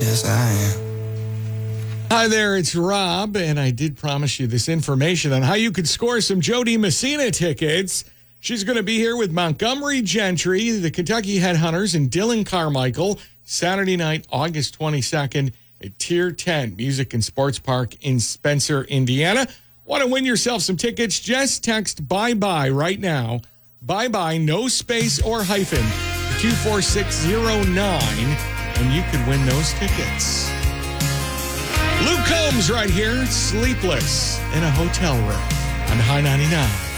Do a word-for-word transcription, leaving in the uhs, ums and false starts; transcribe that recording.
Yes, I am. Hi there, it's Rob, and I did promise you this information on how you could score some Jody Messina tickets. She's going to be here with Montgomery Gentry, the Kentucky Headhunters, and Dylan Carmichael Saturday night, August twenty-second at Tier ten Music and Sports Park in Spencer, Indiana. Want to win yourself some tickets? Just text bye-bye right now. Bye-bye, no space or hyphen, to two four six zero nine, and you could win those tickets. Luke Combs right here, sleepless in a hotel room on High ninety-nine.